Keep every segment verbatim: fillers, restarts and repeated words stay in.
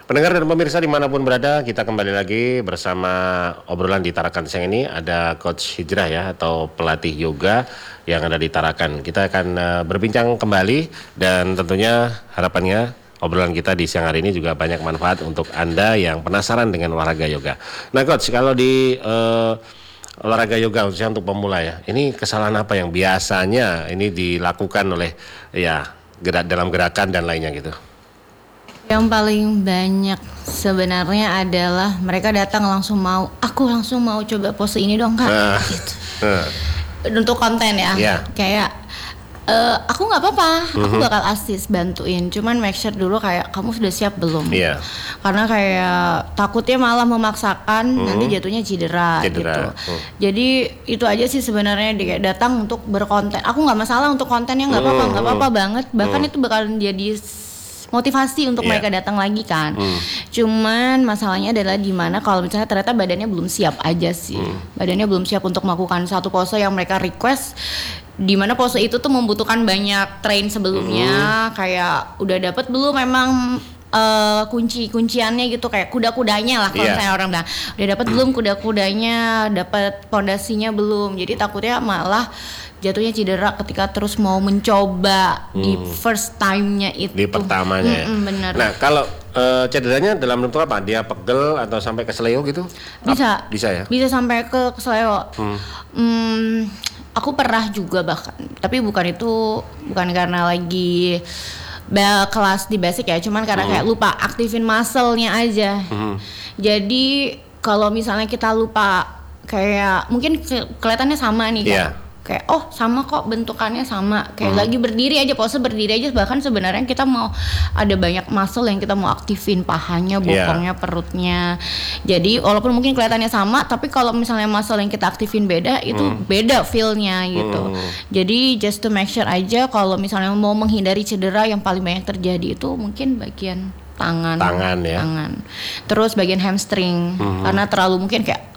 Pendengar dan pemirsa dimanapun berada, kita kembali lagi bersama obrolan di Tarakan siang ini. Ada Coach Hijrah ya, atau pelatih yoga yang ada di Tarakan. Kita akan uh, berbincang kembali dan tentunya harapannya obrolan kita di siang hari ini juga banyak manfaat untuk Anda yang penasaran dengan olahraga yoga. Nah Coach, kalau di uh, olahraga yoga khususnya untuk pemula ya, ini kesalahan apa yang biasanya ini dilakukan oleh ya gerak dalam gerakan dan lainnya gitu? Yang paling banyak sebenarnya adalah mereka datang langsung mau, aku langsung mau coba pose ini dong kak, uh, gitu. Uh. Untuk konten ya, yeah. kayak uh, aku nggak apa-apa, uh-huh. aku bakal asis bantuin, cuman make sure dulu kayak kamu sudah siap belum? Yeah. Karena kayak takutnya malah memaksakan, uh-huh. nanti jatuhnya cedera, cedera. gitu. Uh. Jadi itu aja sih sebenarnya dia datang untuk berkonten. Aku nggak masalah untuk kontennya, nggak apa-apa, nggak uh-huh. apa-apa banget. Bahkan uh-huh. itu bakalan jadi motivasi untuk yeah. mereka datang lagi kan. Mm. Cuman masalahnya adalah di mana kalau misalnya ternyata badannya belum siap aja sih. Mm. Badannya belum siap untuk melakukan satu pose yang mereka request. Di mana pose itu tuh membutuhkan banyak train sebelumnya. Mm. Kayak udah dapat belum memang uh, kunci-kunciannya gitu, kayak kuda-kudanya lah kalau yeah. misalnya orang bilang. Udah dapat belum kuda-kudanya, dapat pondasinya belum. Jadi takutnya malah jatuhnya cedera ketika terus mau mencoba hmm. di first time-nya itu. Di pertamanya hmm, ya. Bener. Nah kalau uh, cederanya dalam bentuk apa? Dia pegel atau sampai ke seleo gitu? Bisa. Ap, bisa ya? Bisa sampai ke, ke seleo. Hmm. Hmm, aku pernah juga bahkan. Tapi bukan itu, bukan karena lagi ba- kelas di basic ya. Cuman karena hmm. kayak lupa aktifin muscle-nya aja. Hmm. Jadi kalau misalnya kita lupa kayak mungkin ke- kelihatannya sama nih kan. Yeah. Kayak oh sama kok bentukannya sama kayak hmm. lagi berdiri aja, pose berdiri aja, bahkan sebenarnya kita mau ada banyak muscle yang kita mau aktifin, pahanya, bokongnya, yeah. perutnya. Jadi walaupun mungkin kelihatannya sama, tapi kalau misalnya muscle yang kita aktifin beda, itu hmm. beda feel-nya gitu. Hmm. Jadi just to make sure aja kalau misalnya mau menghindari cedera yang paling banyak terjadi itu mungkin bagian tangan, tangan ya. Tangan. Terus bagian hamstring hmm. karena terlalu mungkin kayak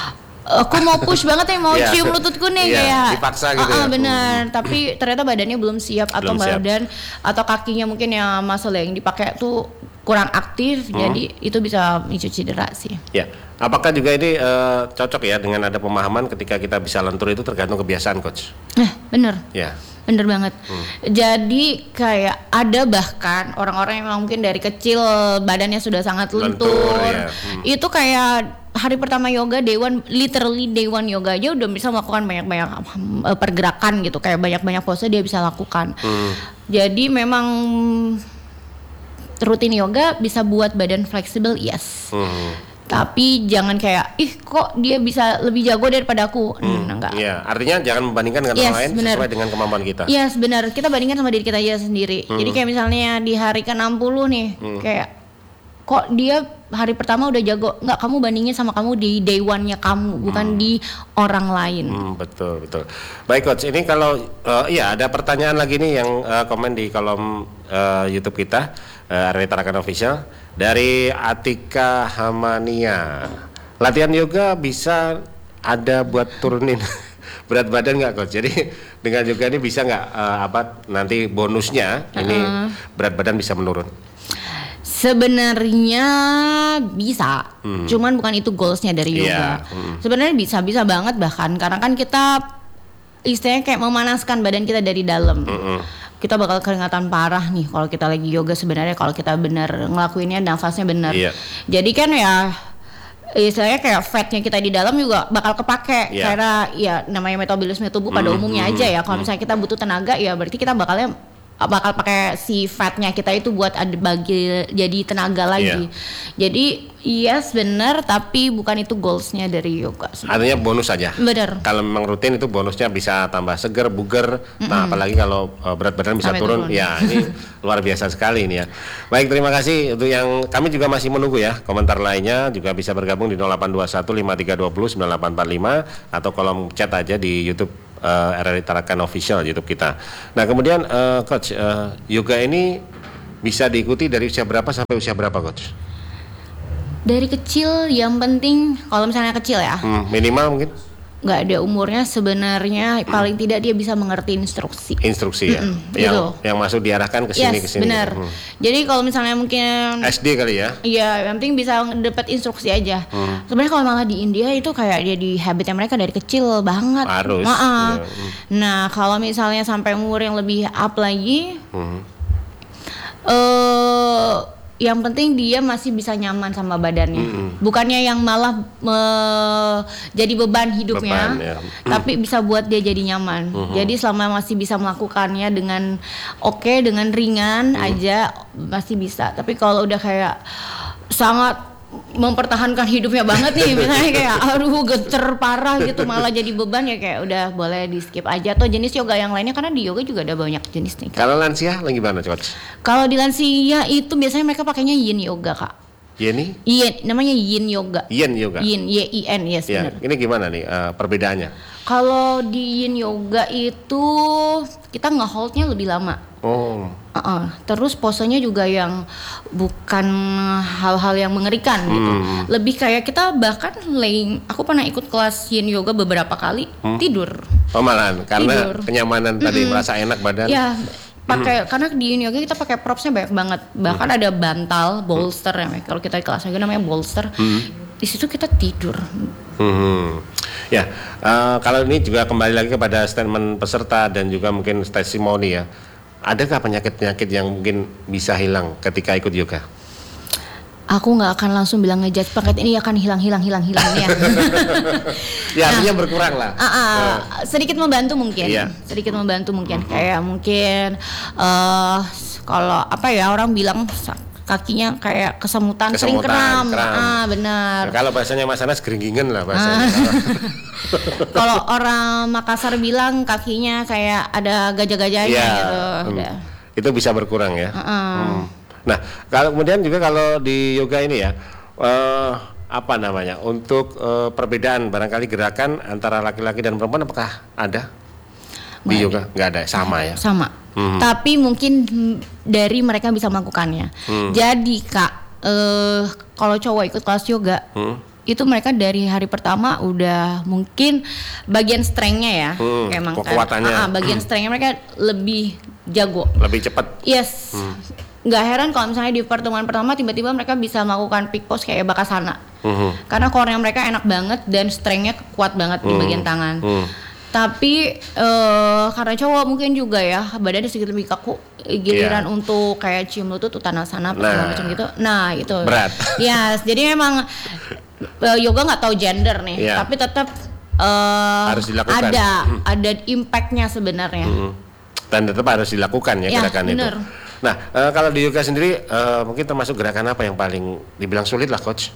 aku mau push banget ya, mau yeah. cium lututku nih yeah. kayak dipaksa gitu uh, uh, ya. benar, hmm. tapi ternyata badannya belum siap atau belum badan siap. Atau kakinya mungkin yang muscle yang dipakai tuh kurang aktif, hmm. jadi itu bisa memicu cedera sih. Ya, apakah juga ini uh, cocok ya dengan ada pemahaman ketika kita bisa lentur itu tergantung kebiasaan coach? Eh, bener. Ya. Bener banget. Hmm. Jadi kayak ada bahkan orang-orang yang memang mungkin dari kecil badannya sudah sangat lentur. lentur ya. hmm. Itu kayak hari pertama yoga, day one, literally day one yoga aja udah bisa melakukan banyak-banyak uh, pergerakan gitu, kayak banyak-banyak pose dia bisa lakukan. Hmm. Jadi memang rutin yoga bisa buat badan fleksibel, yes. Hmm. Tapi jangan kayak ih kok dia bisa lebih jago daripada aku. Hmm. Nah, enggak. Iya, artinya jangan membandingkan dengan yes, orang lain bener. Sesuai dengan kemampuan kita. Iya, yes, benar. Kita bandingkan sama diri kita aja sendiri. Hmm. Jadi kayak misalnya di hari ke enam puluh nih, hmm. kayak kok dia hari pertama udah jago. Enggak, kamu bandingin sama kamu di day one-nya kamu, hmm. bukan di orang lain. Hmm, betul, betul. Baik coach, ini kalau uh, iya ada pertanyaan lagi nih yang uh, komen di kolom uh, YouTube kita, uh, R W Tarakan Official. Dari Atika Hamania, latihan yoga bisa ada buat turunin berat badan nggak coach? Jadi dengan yoga ini bisa nggak uh, apa nanti bonusnya uh-uh. ini berat badan bisa menurun? Sebenarnya bisa, hmm. cuman bukan itu goalsnya dari yoga. Yeah. Hmm. Sebenarnya bisa, bisa banget bahkan karena kan kita istilahnya kayak memanaskan badan kita dari dalam. Hmm. Kita bakal keringatan parah nih kalau kita lagi yoga sebenarnya kalau kita benar ngelakuinnya nafasnya benar. Iya. Jadi kan ya istilahnya kayak fatnya kita di dalam juga bakal kepake yeah. karena ya namanya metabolisme tubuh pada mm, umumnya mm, aja ya. Kalau mm. misalnya kita butuh tenaga ya berarti kita bakalnya bakal pakai si fatnya kita itu buat ada bagi jadi tenaga lagi. Yeah. Jadi yes benar, tapi bukan itu goalsnya dari yoga. Sebenernya. Artinya bonus saja. Benar. Kalau memang rutin itu bonusnya bisa tambah seger, buger. Mm-mm. Nah apalagi kalau uh, berat badan bisa turun, turun, ya ini luar biasa sekali ini ya. Baik, terima kasih untuk yang kami juga masih menunggu ya. Komentar lainnya juga bisa bergabung di nol delapan dua satu lima tiga dua nol sembilan delapan empat lima atau kolom chat aja di YouTube. Uh, R R I Tarakan Official YouTube kita. Nah kemudian uh, coach uh, yoga ini bisa diikuti dari usia berapa sampai usia berapa coach? Dari kecil yang penting kalau misalnya kecil ya. Hmm, minimal mungkin? nggak ada umurnya sebenarnya, paling tidak dia bisa mengerti instruksi. Instruksi ya, Mm-mm, yang gitu. yang masuk diarahkan ke sini Yes, ke sini. benar. Hmm. Jadi kalau misalnya mungkin S D kali ya? Iya, yang penting bisa dapat instruksi aja. Hmm. Sebenarnya kalau malah di India itu kayak dia di habitnya mereka dari kecil banget. Harus. Nah, ya. nah kalau misalnya sampai umur yang lebih up lagi, hmm. uh, yang penting dia masih bisa nyaman sama badannya, mm-hmm. bukannya yang malah me- jadi beban hidupnya, beban, ya. Tapi bisa buat dia jadi nyaman. Mm-hmm. Jadi selama masih bisa melakukannya dengan oke, okay, dengan ringan mm-hmm. aja masih bisa. Tapi kalau udah kayak sangat mempertahankan hidupnya banget nih, misalnya kayak aduh geter parah gitu malah jadi beban, ya kayak udah boleh di skip aja. Atau jenis yoga yang lainnya, karena di yoga juga ada banyak jenis nih. Kalau lansia lagi gimana coach? Kalau di lansia itu biasanya mereka pakainya yin yoga kak. Yin? Yin, namanya yin yoga. Yin yoga. Yin, Y I N, yes ya, benar. Ini gimana nih uh, perbedaannya? Kalau di yin yoga itu kita nge-holdnya lebih lama. Oh. Uh-uh. Terus posenya juga yang bukan hal-hal yang mengerikan hmm. gitu. Lebih kayak kita bahkan laying. Aku pernah ikut kelas yin yoga beberapa kali hmm. tidur. Oh malahan karena tidur. kenyamanan hmm. tadi merasa enak badan. Ya. Pakai hmm. karena di yin yoga kita pakai propsnya banyak banget. Bahkan hmm. ada bantal, bolster hmm. ya. Kalau kita di kelas yoga namanya bolster. Hmm. Di situ kita tidur. Hmm. Ya, uh, kalau ini juga kembali lagi kepada statement peserta dan juga mungkin testimoni ya. Adakah penyakit-penyakit yang mungkin bisa hilang ketika ikut yoga? Aku nggak akan langsung bilang ngejudge paket ini akan hilang hilang hilang hilang ya. Ya artinya nah, berkurang lah. Uh, uh, uh. Sedikit membantu mungkin. Iya. Sedikit membantu mungkin. Uh-huh. Kayak mungkin uh, kalau apa ya orang bilang kakinya kayak kesemutan, sering kram. kram. Ah benar. Nah, kalau bahasanya Mas Anas geringgingan lah bahasanya. Ah. Kalau orang Makassar bilang kakinya kayak ada gajah-gajahnya ya, gitu. Hmm. Itu bisa berkurang ya. Uh-uh. Hmm. Nah, kalau kemudian juga kalau di yoga ini ya, uh, apa namanya? Untuk uh, perbedaan barangkali gerakan antara laki-laki dan perempuan apakah ada di Nggak yoga? ada. Nggak ada, sama ya. Sama. Hmm. Tapi mungkin dari mereka bisa melakukannya. Hmm. Jadi kak, uh, kalau cowok ikut kelas yoga. Hmm. Itu mereka dari hari pertama udah mungkin bagian strength-nya ya, hmm, emang kekuatannya. Kan, uh, bagian strength-nya mereka lebih jago, lebih cepat. Yes, hmm. nggak heran kalau misalnya di pertemuan pertama tiba-tiba mereka bisa melakukan pick pose kayak bakasana, hmm. karena core-nya mereka enak banget dan strength-nya kuat banget hmm. di bagian tangan. Hmm. Tapi uh, karena cowok mungkin juga ya badannya sedikit lebih kaku, giliran yeah. untuk kayak cium lutut, utanasana, nah. macam gitu. Nah itu berat. Ya, yes, jadi memang uh, yoga nggak tahu gender nih, yeah. tapi tetap uh, harus dilakukan. Ada hmm. ada impactnya sebenarnya. Hmm. Dan tetap harus dilakukan ya, ya gerakan bener. Itu. Nah uh, kalau di yoga sendiri uh, mungkin termasuk gerakan apa yang paling dibilang sulit lah coach?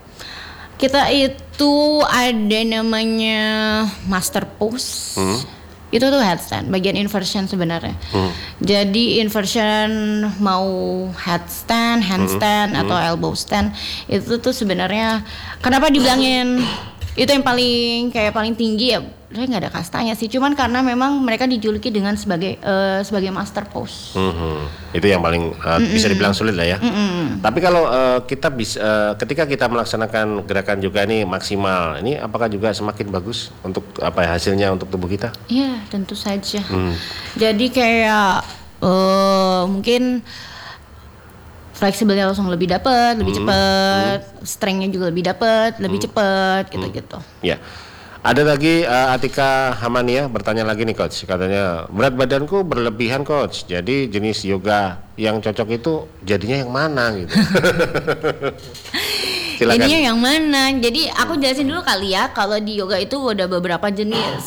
Kita itu ada namanya master pose. Hmm. Itu tuh headstand, bagian inversion sebenarnya. Hmm. Jadi inversion mau headstand, handstand hmm. atau elbow stand itu tuh sebenarnya kenapa dibilangin itu yang paling kayak paling tinggi ya? Saya nggak ada kastanya sih, cuman karena memang mereka dijuluki dengan sebagai uh, sebagai master pose. Mm-hmm. Itu yang paling uh, bisa dibilang sulit lah ya. Mm-hmm. Tapi kalau uh, kita bisa uh, ketika kita melaksanakan gerakan yoga ini maksimal, ini apakah juga semakin bagus untuk apa ya, hasilnya untuk tubuh kita? Iya, tentu saja. Mm. Jadi kayak uh, mungkin fleksibelnya langsung lebih dapat, lebih hmm. cepat, hmm. strength-nya juga lebih dapat, lebih hmm. cepat, gitu-gitu. Ya, ada lagi uh, Atika Hamania bertanya lagi nih coach, katanya berat badanku berlebihan coach, jadi jenis yoga yang cocok itu jadinya yang mana gitu? Silakan. Jadinya yang mana? Jadi aku jelasin dulu kali ya, kalau di yoga itu ada beberapa jenis,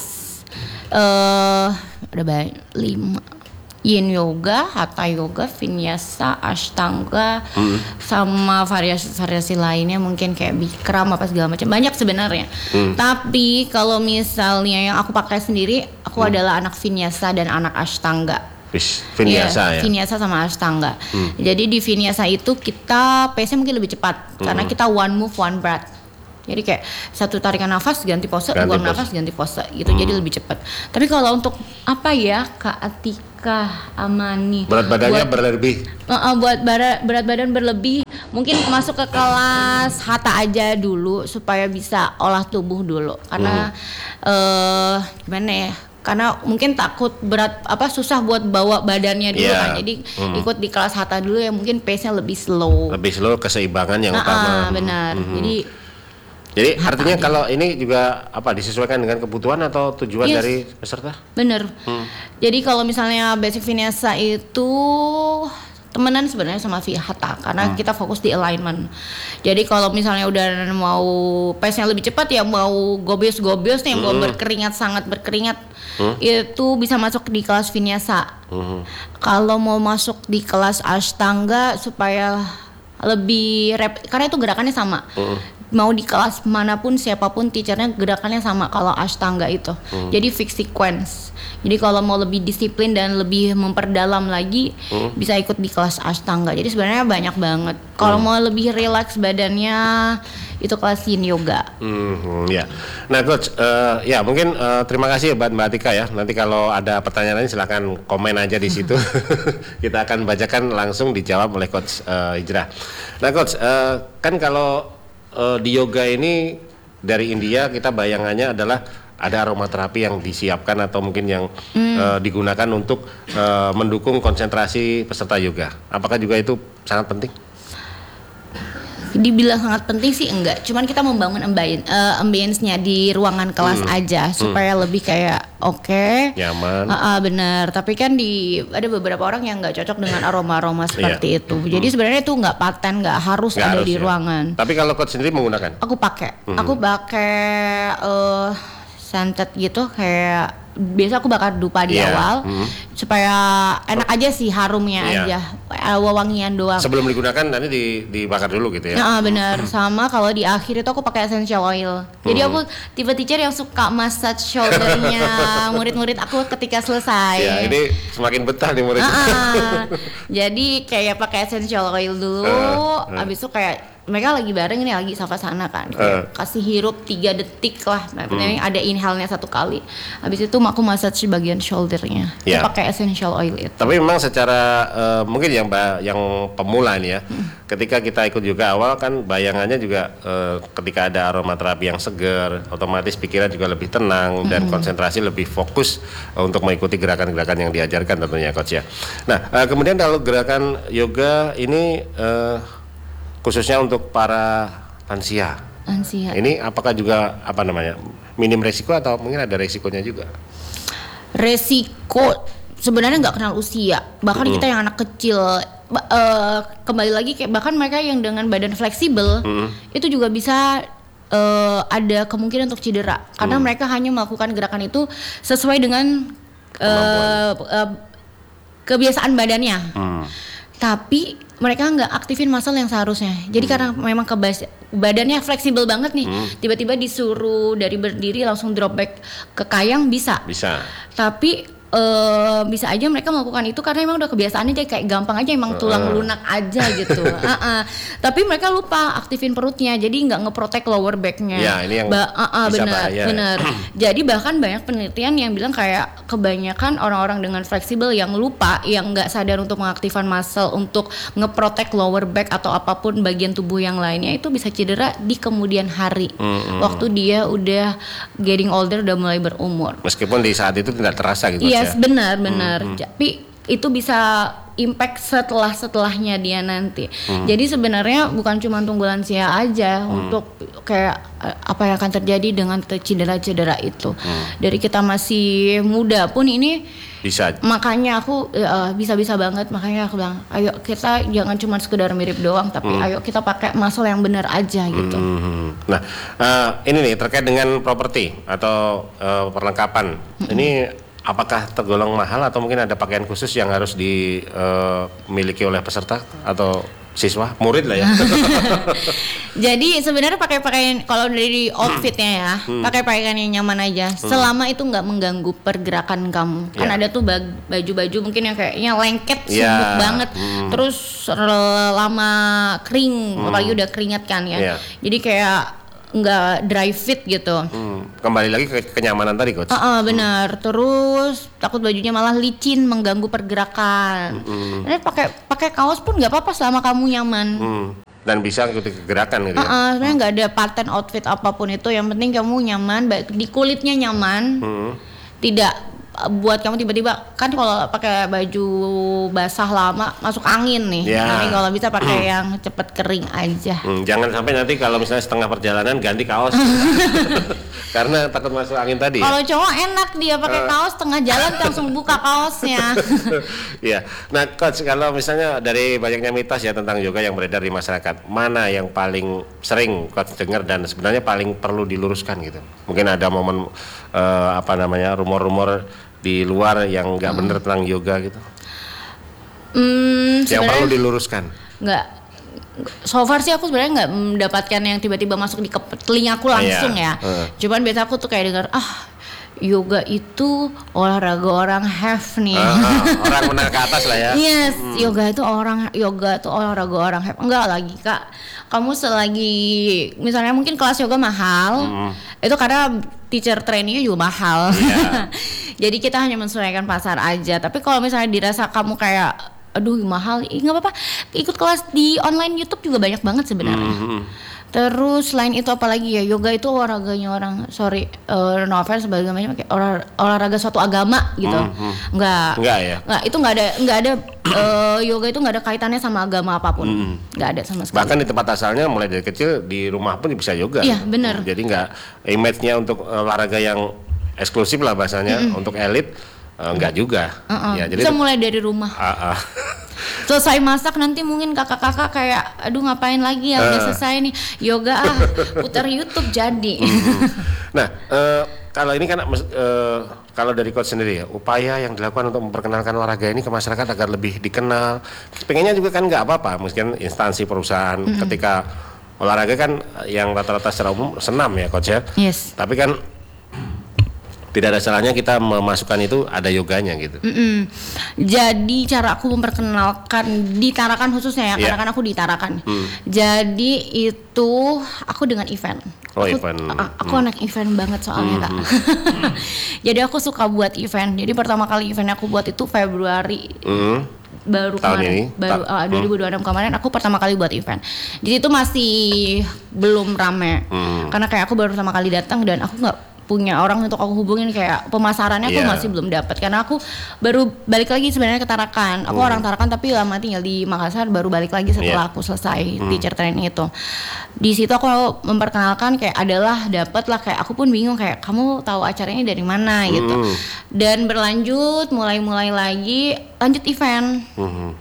uh, ada banyak lima. Yin yoga, hatha yoga, vinyasa, ashtanga, hmm. sama variasi-variasi lainnya mungkin kayak bikram apa segala macam, banyak sebenarnya. Hmm. Tapi kalau misalnya yang aku pakai sendiri, aku hmm. adalah anak vinyasa dan anak ashtanga. Vinyasa yeah, ya. Vinyasa sama ashtanga. Hmm. Jadi di vinyasa itu kita pace-nya mungkin lebih cepat hmm. karena kita one move one breath. Jadi kayak satu tarikan nafas ganti pose, buang nafas ganti pose gitu. Hmm. Jadi lebih cepat. Tapi kalau untuk apa ya Kak Atika? Apakah Amani berat badannya buat, berlebih? Uh, uh, buat berat, berat badan berlebih, mungkin masuk ke kelas hatha aja dulu supaya bisa olah tubuh dulu. Karena hmm. uh, gimana ya? Karena mungkin takut berat apa susah buat bawa badannya dulu yeah. kan. Jadi hmm. ikut di kelas hatha dulu yang mungkin pace-nya lebih slow. Lebih slow, keseimbangan yang nah, utama. Uh, benar. Hmm. Jadi Jadi artinya aja. Kalau ini juga apa disesuaikan dengan kebutuhan atau tujuan yes. dari peserta? Bener. Hmm. Jadi kalau misalnya basic vinyasa itu temenan sebenarnya sama hatha karena hmm. kita fokus di alignment. Jadi kalau misalnya udah mau pace-nya lebih cepat ya mau gobios-gobios nih, hmm. mau berkeringat sangat berkeringat hmm. itu bisa masuk di kelas vinyasa. Hmm. Kalau mau masuk di kelas ashtanga supaya lebih rep, karena itu gerakannya sama. Hmm. Mau di kelas manapun siapapun teachernya gerakannya sama kalau ashtanga itu. Hmm. Jadi fix sequence. Jadi kalau mau lebih disiplin dan lebih memperdalam lagi hmm. bisa ikut di kelas ashtanga. Jadi sebenarnya banyak banget. Kalau hmm. mau lebih relax badannya itu kelas yin yoga. Hmm, ya. Nah coach, uh, ya mungkin uh, terima kasih buat Mbak Atika ya. Nanti kalau ada pertanyaan lain silakan komen aja di situ. Kita akan bacakan langsung dijawab oleh coach uh, Hijrah. Nah coach, uh, kan kalau Uh, di yoga ini dari India kita bayangannya adalah ada aromaterapi yang disiapkan atau mungkin yang hmm. uh, digunakan untuk uh, mendukung konsentrasi peserta yoga. Apakah juga itu sangat penting? Dibilang sangat penting sih enggak, cuman kita membangun ambience, uh, ambience-nya di ruangan kelas hmm. aja supaya hmm. lebih kayak oke, okay, nyaman. Uh, uh, benar. Tapi kan di ada beberapa orang yang nggak cocok dengan aroma-aroma seperti yeah. itu. Jadi hmm. sebenarnya itu nggak paten, nggak harus gak ada harus, di ya. ruangan. Tapi kalau coach sendiri menggunakan? Aku pakai, hmm. aku pakai uh, scented gitu kayak. Biasa aku bakar dupa di yeah. awal mm-hmm. supaya enak aja sih harumnya yeah. aja, wewangian doang. Sebelum digunakan nanti di, dibakar dulu gitu ya? Nah, benar. Sama kalau di akhir itu aku pakai essential oil. Jadi mm. aku tipe teacher yang suka massage shouldernya murid-murid aku ketika selesai. Ya ini semakin betah nih murid. Uh-uh. Jadi kayak pakai essential oil dulu, uh, uh. abis itu kayak mereka lagi bareng ini lagi savasana kan, uh. kasih hirup tiga detik lah, nah, hmm. ada inhale-nya satu kali, habis itu aku massage bagian shouldernya, yeah. pakai essential oil itu. Tapi memang secara uh, mungkin yang yang pemula nih ya, hmm. ketika kita ikut juga awal kan bayangannya juga uh, ketika ada aromaterapi yang segar, otomatis pikiran juga lebih tenang hmm. dan konsentrasi lebih fokus uh, untuk mengikuti gerakan-gerakan yang diajarkan tentunya coach ya. Nah uh, kemudian kalau gerakan yoga ini uh, khususnya untuk para lansia. Lansia. Ini apakah juga apa namanya minim resiko atau mungkin ada resikonya juga? Resiko sebenarnya nggak kenal usia. Bahkan mm. kita yang anak kecil uh, kembali lagi kayak bahkan mereka yang dengan badan fleksibel mm. itu juga bisa uh, ada kemungkinan untuk cedera karena mm. mereka hanya melakukan gerakan itu sesuai dengan uh, uh, kebiasaan badannya. Mm. Tapi mereka nggak aktifin muscle yang seharusnya. Jadi hmm. karena memang kebas badannya fleksibel banget nih, hmm. tiba-tiba disuruh dari berdiri langsung drop back ke kayang bisa. Bisa. Tapi uh, bisa aja mereka melakukan itu karena emang udah kebiasaannya jadi kayak gampang aja emang tulang uh. lunak aja gitu. uh-uh. Tapi mereka lupa aktifin perutnya, jadi nggak ngeprotek lower backnya. Ya ini yang ba- uh-uh, bisa bener, bahaya. Bener. Jadi bahkan banyak penelitian yang bilang kayak kebanyakan orang-orang dengan fleksibel yang lupa, yang nggak sadar untuk mengaktifkan muscle untuk ngeprotek lower back atau apapun bagian tubuh yang lainnya itu bisa cedera di kemudian hari. Mm-hmm. Waktu dia udah getting older, udah mulai berumur. Meskipun di saat itu tidak terasa gitu. Yes, ya? benar, benar. Mm-hmm. Tapi itu bisa impact setelah setelahnya dia nanti. Hmm. Jadi sebenarnya bukan cuma tunggu lansia aja hmm. untuk kayak apa yang akan terjadi dengan cedera-cedera itu. Hmm. Dari kita masih muda pun ini bisa. Makanya aku uh, bisa-bisa banget. Makanya aku bilang, ayo kita jangan cuma sekedar mirip doang, tapi hmm. ayo kita pakai muscle yang benar aja gitu. Hmm. Nah, uh, ini nih terkait dengan properti atau uh, perlengkapan. Hmm. Ini apakah tergolong mahal atau mungkin ada pakaian khusus yang harus dimiliki uh, oleh peserta atau siswa, murid lah ya? Jadi sebenarnya pakai pakaian kalau dari outfitnya ya, hmm. pakai pakaian yang nyaman aja. Hmm. Selama itu nggak mengganggu pergerakan kamu. Yeah. Kan ada tuh baju-baju mungkin yang kayaknya lengket, yeah. sibuk banget, hmm. terus lama kering, hmm. apalagi udah keringat kan ya. Yeah. Jadi kayak nggak dry fit gitu. Hmm, kembali lagi ke kenyamanan tadi coach. Uh, uh, benar. Hmm. Terus takut bajunya malah licin mengganggu pergerakan. Hmm. Jadi pakai pakai kaos pun nggak apa-apa selama kamu nyaman. Hmm. Dan bisa ikuti gerakan gitu. Uh, uh, sebenarnya nggak ada paten outfit apapun itu. Yang penting kamu nyaman, di kulitnya nyaman. Hmm. Tidak buat kamu tiba-tiba kan kalau pakai baju basah lama masuk angin nih. Ya. Nanti kalau bisa pakai yang cepet kering aja. Hmm, jangan sampai nanti kalau misalnya setengah perjalanan ganti kaos. Karena takut masuk angin tadi. Kalau cowok enak dia pakai uh. kaos tengah jalan langsung buka kaosnya. Iya. Nah, coach, kalau misalnya dari banyaknya mitos ya tentang yoga yang beredar di masyarakat, mana yang paling sering coach dengar dan sebenarnya paling perlu diluruskan gitu? Mungkin ada momen uh, apa namanya rumor-rumor di luar yang nggak hmm. bener tentang yoga gitu, hmm, yang perlu diluruskan. Nggak, so far sih aku sebenarnya nggak mendapatkan yang tiba-tiba masuk di telingaku langsung yeah. ya. Uh. Cuman biasa aku tuh kayak dengar ah yoga itu olahraga orang have nih. Uh, orang menang ke atas lah ya. Yes, hmm. yoga itu orang yoga itu olahraga orang have. Enggak lagi kak. Kamu selagi misalnya mungkin kelas yoga mahal, hmm. itu karena teacher trainingnya juga mahal. Yeah. Jadi kita hanya menyesuaikan pasar aja. Tapi kalau misalnya dirasa kamu kayak aduh mahal, nggak apa-apa. Ikut kelas di online YouTube juga banyak banget sebenarnya. Mm-hmm. Terus selain itu apalagi ya, yoga itu olahraganya orang, sorry, uh, no offense sebagai macam kayak olah, olahraga suatu agama gitu. Mm-hmm. Nggak, nggak ya? Nggak, itu nggak ada, nggak ada uh, yoga itu nggak ada kaitannya sama agama apapun. Mm-hmm. Nggak ada sama sekali. Bahkan di tempat asalnya mulai dari kecil di rumah pun bisa yoga. Iya benar. Jadi nggak image-nya untuk olahraga yang eksklusif lah bahasanya, mm-hmm. untuk elit. Uh, enggak juga. Uh-uh. Ya, jadi bisa mulai dari rumah. Uh-uh. Selesai masak nanti mungkin kakak-kakak kayak aduh ngapain lagi ya, uh. udah selesai nih yoga ah putar YouTube jadi. Mm-hmm. Nah uh, kalau ini kan uh, kalau dari coach sendiri ya, upaya yang dilakukan untuk memperkenalkan olahraga ini ke masyarakat agar lebih dikenal. Pengennya juga kan nggak apa-apa, mungkin instansi perusahaan mm-hmm. ketika olahraga kan yang rata-rata secara umum senam ya coach ya. Yes. Tapi kan tidak ada salahnya kita memasukkan itu ada yoganya gitu. Mm-mm. Jadi cara aku memperkenalkan di Tarakan khususnya ya, yeah. karena kan aku di Tarakan. Hmm. Jadi itu aku dengan event. Oh, aku, event. A- aku hmm. anak event banget soalnya hmm. kak. Jadi aku suka buat event. Jadi pertama kali event aku buat itu Februari. Hmm. baru tahun kemarin, ini baru uh, dua ribu dua puluh enam hmm. kemarin aku pertama kali buat event. Di situ masih belum rame. Hmm. Karena kayak aku baru pertama kali datang dan aku nggak punya orang untuk aku hubungin, kayak pemasarannya aku yeah. masih belum dapat karena aku baru balik lagi sebenarnya ke Tarakan. Aku hmm. orang Tarakan tapi lama tinggal di Makassar, baru balik lagi setelah yeah. aku selesai hmm. teacher training itu. Di situ aku memperkenalkan kayak adalah dapat lah, kayak aku pun bingung kayak kamu tahu acaranya dari mana hmm. gitu. Dan berlanjut mulai-mulai lagi lanjut event. Hmm.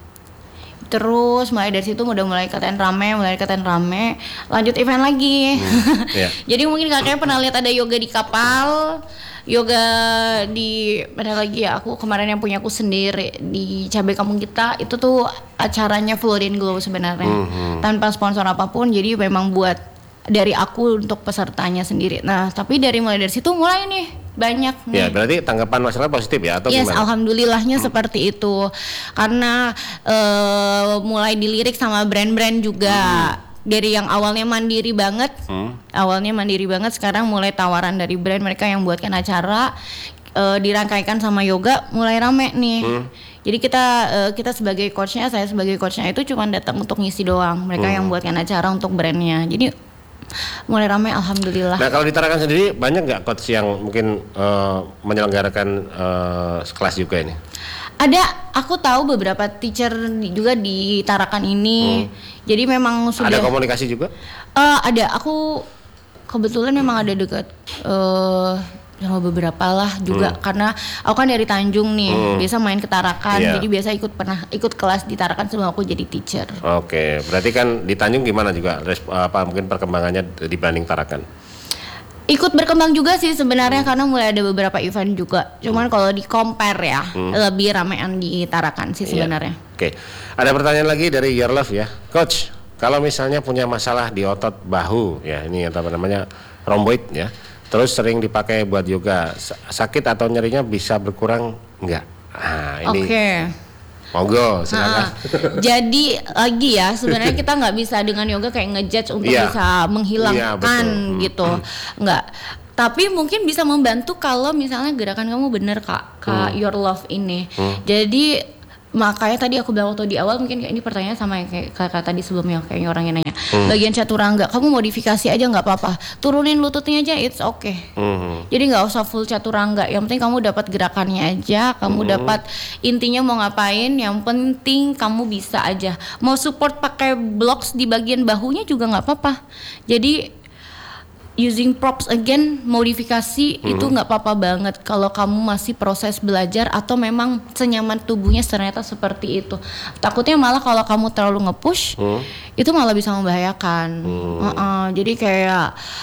Terus mulai dari situ udah mulai katain rame, mulai katain rame, lanjut event lagi. Hmm, yeah. Jadi mungkin kakaknya pernah lihat ada yoga di kapal, yoga di mana lagi ya? Aku kemarin yang punya aku sendiri di Cabai Kampung Kita, itu tuh acaranya Flow and Glow sebenarnya, mm-hmm. tanpa sponsor apapun. Jadi memang buat dari aku untuk pesertanya sendiri. Nah, tapi dari mulai dari situ mulai nih banyak nih. Ya, berarti tanggapan masyarakat positif ya atau yes, gimana? Yes, alhamdulillahnya hmm. seperti itu. Karena uh, mulai dilirik sama brand-brand juga. Hmm. Dari yang awalnya mandiri banget, hmm. awalnya mandiri banget, sekarang mulai tawaran dari brand mereka yang buatkan acara uh, dirangkaikan sama yoga, mulai rame nih. Hmm. Jadi kita uh, kita sebagai coachnya, saya sebagai coachnya itu cuma datang untuk ngisi doang. Mereka hmm. yang buatkan acara untuk brandnya. Jadi mulai ramai alhamdulillah. Nah kalau di Tarakan sendiri banyak nggak coach yang mungkin uh, menyelenggarakan uh, kelas juga ini? Ada, aku tahu beberapa teacher juga di Tarakan ini. Hmm. Jadi memang sudah. Ada komunikasi juga? Uh, ada, aku kebetulan memang ada dekat uh, sama beberapa lah juga hmm. karena aku kan dari Tanjung nih, hmm. biasa main ke Tarakan, yeah. jadi biasa ikut pernah ikut kelas di Tarakan sebelum aku jadi teacher. Oke, berarti kan di Tanjung gimana juga resp- apa mungkin perkembangannya dibanding Tarakan? Ikut berkembang juga sih sebenarnya, hmm. karena mulai ada beberapa event juga. Cuman hmm. kalau di compare ya hmm. lebih ramean di Tarakan sih sebenarnya. Yeah. Oke, ada pertanyaan lagi dari Your Love ya, Coach. Kalau misalnya punya masalah di otot bahu ya, ini apa namanya rhomboid ya. Terus sering dipakai buat yoga, sakit atau nyerinya bisa berkurang enggak? Nah, ini. Oke. Monggo, silakan. Nah, jadi lagi ya sebenarnya kita nggak bisa dengan yoga kayak ngejudge untuk yeah. bisa menghilangkan yeah, gitu, nggak. Tapi mungkin bisa membantu kalau misalnya gerakan kamu bener kak, kak hmm. your love ini. Hmm. Jadi makanya tadi aku bilang waktu di awal mungkin kayak ini pertanyaan sama yang kayak kakak tadi sebelumnya kayaknya orang yang nanya. Hmm. Bagian chaturanga, kamu modifikasi aja nggak apa-apa. Turunin lututnya aja, it's okay. Hmm. Jadi nggak usah full chaturanga. Yang penting kamu dapat gerakannya aja, kamu hmm. dapat intinya mau ngapain. Yang penting kamu bisa aja. Mau support pakai blocks di bagian bahunya juga nggak apa-apa. Jadi using props again, modifikasi hmm. itu nggak apa-apa banget kalau kamu masih proses belajar atau memang senyaman tubuhnya ternyata seperti itu. Takutnya malah kalau kamu terlalu nge-push, hmm. itu malah bisa membahayakan. Hmm. Uh-uh, jadi kayak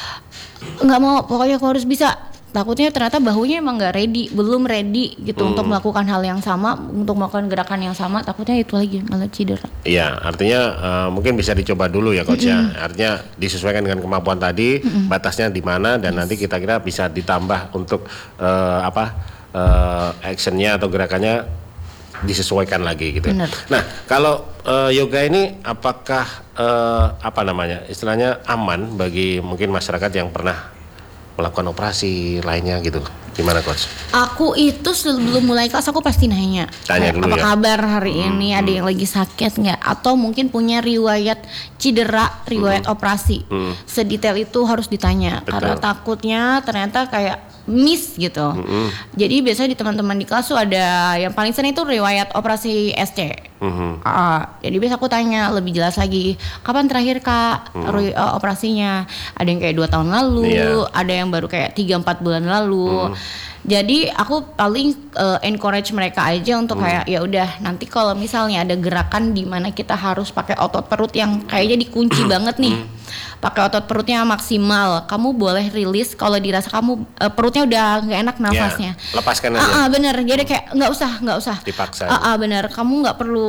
nggak mau, pokoknya aku harus bisa. Takutnya ternyata bahunya emang nggak ready, belum ready gitu hmm. untuk melakukan hal yang sama, untuk melakukan gerakan yang sama. Takutnya itu lagi malah cedera. Iya, artinya uh, mungkin bisa dicoba dulu ya coach mm-hmm. ya. Artinya disesuaikan dengan kemampuan tadi, mm-hmm. batasnya di mana dan yes. nanti kita kira bisa ditambah untuk uh, apa uh, actionnya atau gerakannya disesuaikan lagi gitu. Bener. Nah, kalau uh, yoga ini apakah uh, apa namanya istilahnya aman bagi mungkin masyarakat yang pernah melakukan operasi lainnya gitu, gimana coach? Aku itu sebelum mulai kelas aku pasti nanya, Tanya dulu apa ya? kabar hari hmm, ini, ada yang lagi sakit nggak? Atau mungkin punya riwayat cedera, riwayat hmm, operasi. Hmm. Sedetail itu harus ditanya, betul. Karena takutnya ternyata kayak miss gitu. Mm-hmm. Jadi biasanya di teman-teman di kelas tuh ada yang paling sering itu riwayat operasi S C. Mm-hmm. Uh, jadi biasa aku tanya lebih jelas lagi, kapan terakhir kak mm-hmm. ri- uh, operasinya? Ada yang kayak dua tahun lalu, yeah. ada yang baru kayak tiga empat bulan lalu. Mm-hmm. Jadi aku paling uh, encourage mereka aja untuk hmm. kayak ya udah nanti kalau misalnya ada gerakan di mana kita harus pakai otot perut yang kayaknya dikunci banget nih, pakai otot perutnya maksimal, kamu boleh rilis kalau dirasa kamu uh, perutnya udah nggak enak nafasnya. Ya, lepaskan aja. Uh, uh, bener, jadi kayak nggak usah nggak usah. Dipaksa. Uh, uh, bener, kamu nggak perlu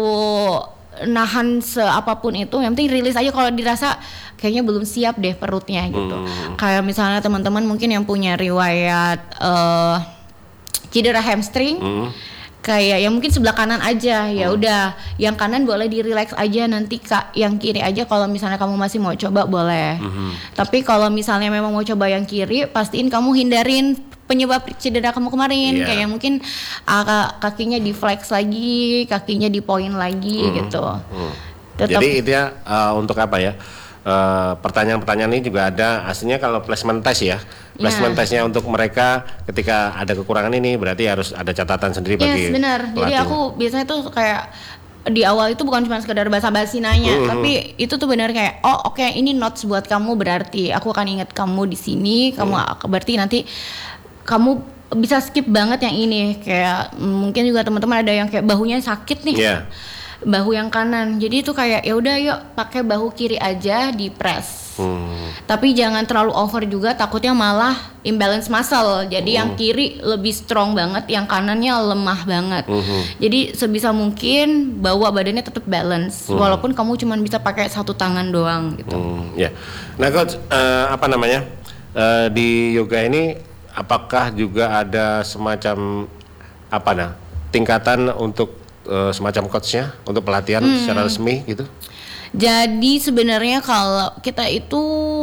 nahan seapapun itu, yang penting rilis aja kalau dirasa kayaknya belum siap deh perutnya gitu. Hmm. Kayak misalnya teman-teman mungkin yang punya riwayat uh, cedera hamstring, hmm. kayak yang mungkin sebelah kanan aja, ya udah, hmm. yang kanan boleh di relax aja nanti kak, yang kiri aja kalau misalnya kamu masih mau coba boleh. Hmm. Tapi kalau misalnya memang mau coba yang kiri, pastiin kamu hindarin penyebab cedera kamu kemarin, yeah. kayak mungkin uh, kakinya di flex lagi, kakinya di point lagi hmm. gitu. Hmm. Tetap. Jadi itu ya uh, untuk apa ya? Uh, pertanyaan-pertanyaan ini juga ada aslinya kalau placement test ya. Placement yeah. testnya untuk mereka ketika ada kekurangan ini berarti harus ada catatan sendiri yes, bagi benar. Jadi aku biasanya tuh kayak di awal itu bukan cuma sekedar basa-basi nanya, uh-huh. tapi itu tuh benar kayak oh oke okay, ini notes buat kamu, berarti aku akan ingat kamu di sini, kamu uh. berarti nanti kamu bisa skip banget yang ini, kayak mungkin juga teman-teman ada yang kayak bahunya sakit nih, yeah. bahu yang kanan, jadi itu kayak ya udah yuk pakai bahu kiri aja di press, hmm. tapi jangan terlalu over juga, takutnya malah imbalance muscle, jadi hmm. yang kiri lebih strong banget, yang kanannya lemah banget, hmm. jadi sebisa mungkin bawa badannya tetap balance, hmm. walaupun kamu cuma bisa pakai satu tangan doang gitu. Hmm, ya, yeah. Nah coach, uh, apa namanya uh, di yoga ini apakah juga ada semacam apa nah tingkatan untuk uh, semacam coachnya untuk pelatihan hmm. secara resmi gitu? Jadi sebenarnya kalau kita itu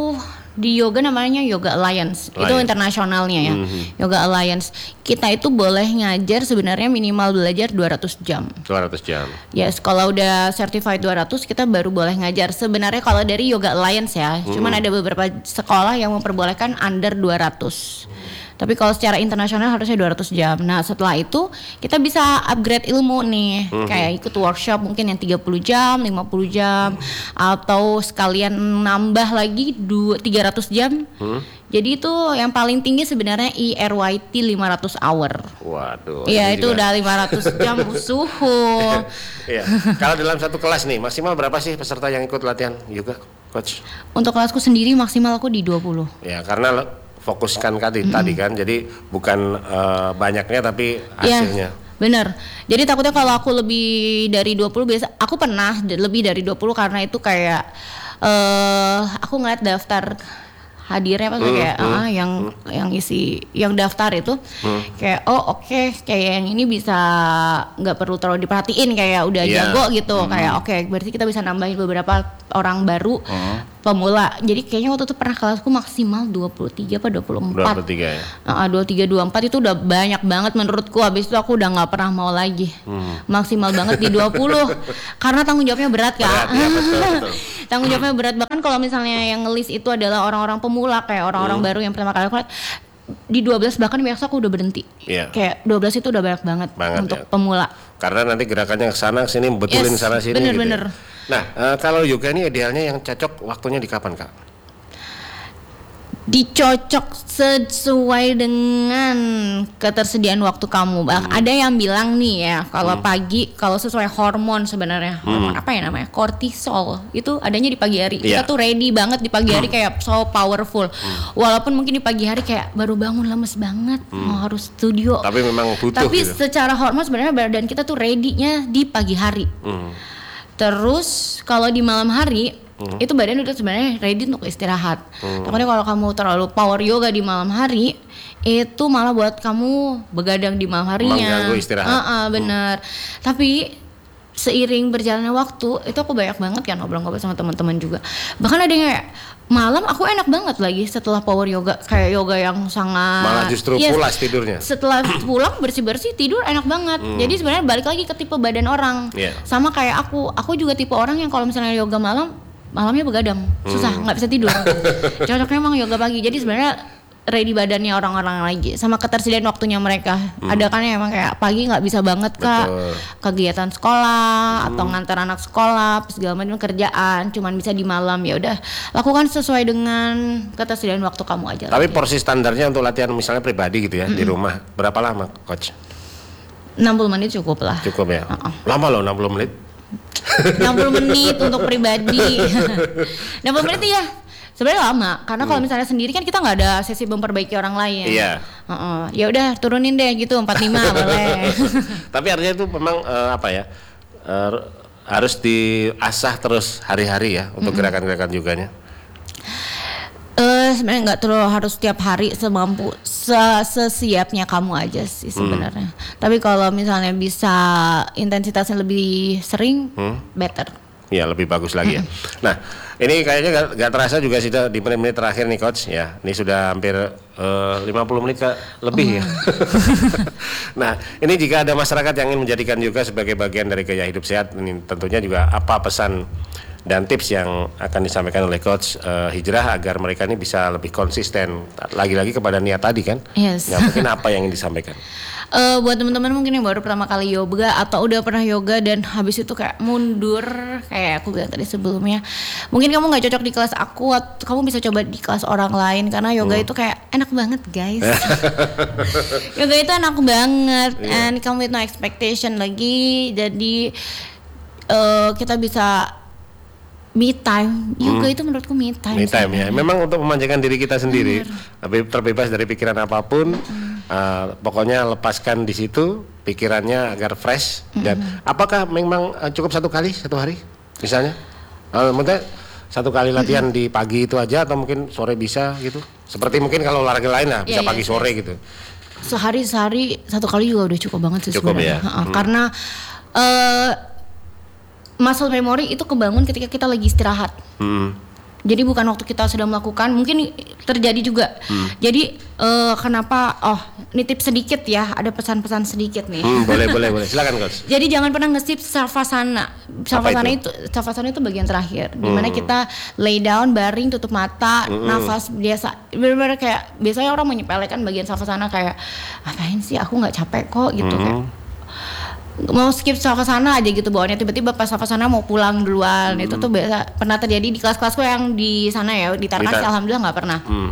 di yoga namanya Yoga Alliance, Alliance. Itu internasionalnya ya, mm-hmm. Yoga Alliance. Kita itu boleh ngajar sebenarnya minimal belajar dua ratus jam. dua ratus jam. Yes, kalau udah certified dua ratus kita baru boleh ngajar. Sebenarnya kalau dari Yoga Alliance ya, mm. cuman ada beberapa sekolah yang memperbolehkan under dua ratus. Tapi kalau secara internasional harusnya dua ratus jam. Nah setelah itu kita bisa upgrade ilmu nih, mm-hmm. kayak ikut workshop mungkin yang tiga puluh jam, lima puluh jam, mm-hmm. atau sekalian nambah lagi tiga ratus jam. Mm-hmm. Jadi itu yang paling tinggi sebenarnya I R Y T lima ratus hour. Waduh. Iya itu juga udah lima ratus jam suhu. Iya. Kalau dalam satu kelas nih maksimal berapa sih peserta yang ikut latihan yoga, coach? Untuk kelasku sendiri maksimal aku di dua puluh. Ya karena fokuskan tadi, mm-hmm. tadi kan, jadi bukan uh, banyaknya tapi hasilnya. Yeah, bener. Jadi takutnya kalau aku lebih dari dua puluh biasa, aku pernah lebih dari dua puluh karena itu kayak uh, aku ngeliat daftar hadirnya pas hmm, kayak hmm, ah yang hmm. yang isi yang daftar itu hmm. kayak oh oke okay, kayak yang ini bisa nggak perlu terlalu diperhatiin kayak udah yeah. jago gitu hmm. kayak oke okay, berarti kita bisa nambahin beberapa orang baru hmm. pemula. Jadi kayaknya waktu itu pernah kelasku maksimal dua puluh tiga apa dua puluh empat. dua puluh tiga ya. Uh, dua puluh tiga dua puluh empat itu udah banyak banget menurutku. Habis itu aku udah nggak pernah mau lagi. Hmm. Maksimal banget di dua puluh karena tanggung jawabnya berat Kak. Berat, ya, betul, betul. Tanggung jawabnya berat, bahkan kalau misalnya yang ngelis itu adalah orang-orang pemula kayak orang-orang hmm. baru yang pertama kali aku lihat di dua belas bahkan biasa aku udah berhenti. Yeah. Kayak dua belas itu udah banyak banget, banget untuk ya. Pemula. Karena nanti gerakannya ke sana sini betulin yes, sana sini bener, gitu. Bener. Ya. Nah, uh, kalau yoga ini idealnya yang cocok waktunya di kapan, Kak? Dicocok sesuai dengan ketersediaan waktu kamu. Hmm. Ada yang bilang nih ya, kalau hmm. pagi kalau sesuai hormon sebenarnya, hmm. hormon apa ya namanya? Kortisol. Itu adanya di pagi hari. Yeah. Kita tuh ready banget di pagi hari kayak so powerful. Hmm. Walaupun mungkin di pagi hari kayak baru bangun lemes banget, hmm. mau harus studio. Tapi memang butuh. Tapi gitu. Secara hormon sebenarnya badan kita tuh ready-nya di pagi hari. Hmm. Terus kalau di malam hari Hmm. itu badan udah sebenarnya ready untuk istirahat. Hmm. Takutnya kalau kamu terlalu power yoga di malam hari, itu malah buat kamu begadang di malam harinya. Mengganggu istirahat. Uh-uh, bener. Hmm. Tapi seiring berjalannya waktu, itu aku banyak banget kan ngobrol-ngobrol sama teman-teman juga. Bahkan ada yang kayak malam aku enak banget lagi setelah power yoga, kayak yoga yang sangat. Malah justru yes, pulas tidurnya. Setelah pulang bersih-bersih tidur enak banget. Hmm. Jadi sebenarnya balik lagi ke tipe badan orang. Yeah. Sama kayak aku, aku juga tipe orang yang kalau misalnya yoga malam malamnya begadang, susah, nggak hmm. bisa tidur. Cocoknya emang yoga pagi. Jadi sebenarnya ready badannya orang-orang lagi sama ketersediaan waktunya mereka. Hmm. Ada kan yang emang kayak pagi nggak bisa banget Kak, betul. Kegiatan sekolah hmm. atau ngantar anak sekolah, segala macam kerjaan, cuman bisa di malam. Ya udah, lakukan sesuai dengan ketersediaan waktu kamu aja. Tapi lagi. Porsi standarnya untuk latihan misalnya pribadi gitu ya hmm. di rumah berapa lama, Coach? enam puluh menit cukup lah. Cukup ya. Uh-uh. Lama loh enam puluh menit. enam puluh menit untuk pribadi. enam puluh menit ya sebenarnya lama karena kalau misalnya sendiri kan kita nggak ada sesi memperbaiki orang lain. Iya. Uh-uh. Ya udah turunin deh gitu empat puluh lima boleh. Tapi artinya itu memang uh, apa ya uh, harus diasah terus hari-hari ya untuk mm-hmm. gerakan-gerakan yoganya. Uh, sebenarnya nggak terlalu harus setiap hari semampu se- sesiapnya kamu aja sih sebenarnya. Hmm. Tapi kalau misalnya bisa intensitasnya lebih sering, hmm. better. Ya lebih bagus lagi ya. Nah ini kayaknya gak, gak terasa juga sudah di menit-menit terakhir nih Coach ya. Ini sudah hampir uh, lima puluh menit ke lebih oh. ya. Nah ini jika ada masyarakat yang ingin menjadikan yoga sebagai bagian dari gaya hidup sehat, ini tentunya juga apa pesan dan tips yang akan disampaikan oleh Coach uh, Hijrah agar mereka ini bisa lebih konsisten lagi-lagi kepada niat tadi kan? Yes. Nah, mungkin apa yang ingin disampaikan? Uh, buat teman-teman mungkin yang baru pertama kali yoga atau udah pernah yoga dan habis itu kayak mundur kayak aku bilang tadi sebelumnya, mungkin kamu nggak cocok di kelas aku, atau kamu bisa coba di kelas orang lain karena yoga hmm. itu kayak enak banget guys. Yoga itu enak banget yeah. and come with no expectation lagi, jadi uh, kita bisa me time, yoga hmm. itu menurutku me time. Me time ya, memang untuk memanjakan diri kita sendiri, tapi terbebas dari pikiran apapun. Hmm. Uh, pokoknya lepaskan di situ pikirannya agar fresh. Hmm. Dan apakah memang uh, cukup satu kali satu hari, misalnya? Uh, maksudnya satu kali latihan hmm. di pagi itu aja atau mungkin sore bisa gitu? Seperti mungkin kalau olahraga lain lah bisa yeah, pagi yeah, sore yeah. gitu. Sehari sehari satu kali juga udah cukup banget sih cukup sebenarnya. Ya? Hmm. Karena uh, muscle memory itu kebangun ketika kita lagi istirahat. Hmm. Jadi bukan waktu kita sedang melakukan, mungkin terjadi juga. Hmm. Jadi uh, kenapa? Oh, nitip sedikit ya, ada pesan-pesan sedikit nih. Hmm, boleh, boleh, boleh. Silakan Coach. Jadi jangan pernah nge-skip savasana. Savasana itu? itu, savasana itu bagian terakhir. Hmm. Dimana kita lay down, baring, tutup mata, hmm. nafas biasa. Benar-benar kayak biasanya orang menyepelekan bagian savasana kayak, apain sih? Aku nggak capek kok gitu. Hmm. Kayak, mau skip savasana aja gitu bawaannya, tiba-tiba pas savasana mau pulang duluan. hmm. Itu tuh biasa pernah terjadi di kelas-kelasku yang di sana ya, di Tarakan sih alhamdulillah nggak pernah. hmm.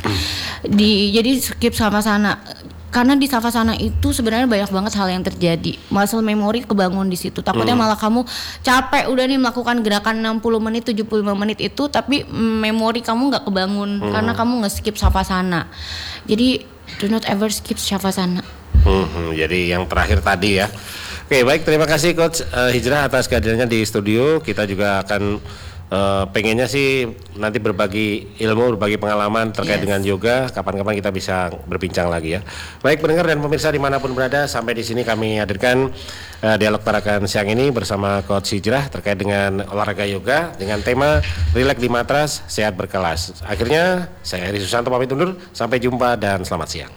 Di jadi skip savasana karena di savasana itu sebenarnya banyak banget hal yang terjadi, muscle memory kebangun di situ. Takutnya hmm. malah kamu capek udah nih melakukan gerakan enam puluh menit tujuh puluh lima menit itu, tapi memori kamu nggak kebangun hmm. karena kamu nge-skip savasana. Jadi do not ever skip savasana. Hmm, jadi yang terakhir tadi ya. Oke, baik, terima kasih Coach uh, Hijrah atas kehadirannya di studio. Kita juga akan Uh, pengennya sih nanti berbagi ilmu, berbagi pengalaman terkait yes. dengan yoga. Kapan-kapan kita bisa berbincang lagi ya. Baik pendengar dan pemirsa dimanapun berada, sampai di sini kami hadirkan uh, dialog tarakan siang ini bersama Coach Hijrah terkait dengan olahraga yoga dengan tema Rileks di Matras, Sehat Berkelas. Akhirnya saya Heri Susanto pamit undur. Sampai jumpa dan selamat siang.